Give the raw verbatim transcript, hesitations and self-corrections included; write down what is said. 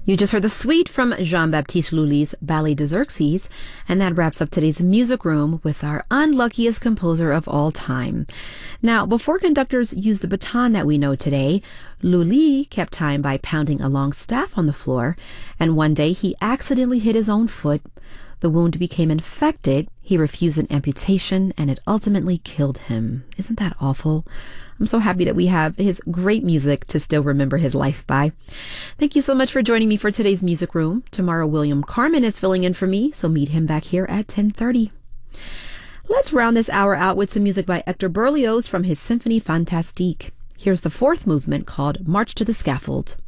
You just heard the suite from Jean-Baptiste Lully's Ballet des Xerxes, and that wraps up today's Music Room with our unluckiest composer of all time. Now, before conductors used the baton that we know today, Lully kept time by pounding a long staff on the floor, and one day he accidentally hit his own foot. The wound became infected, he refused an amputation, and it ultimately killed him. Isn't that awful? I'm so happy that we have his great music to still remember his life by. Thank you so much for joining me for today's Music Room. Tomorrow, William Carmen is filling in for me, so meet him back here at ten thirty. Let's round this hour out with some music by Hector Berlioz from his Symphonie Fantastique. Here's the fourth movement called March to the Scaffold.